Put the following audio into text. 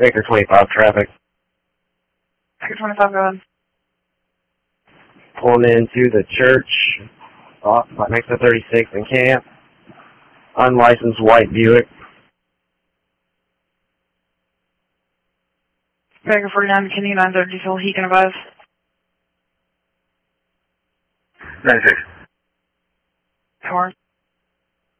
Baker 25 traffic. Baker 25, go ahead. Pulling into the church, right next to 36 in camp. Unlicensed white Buick. Baker 49, continue 930, diesel, he can advise. 96. Power.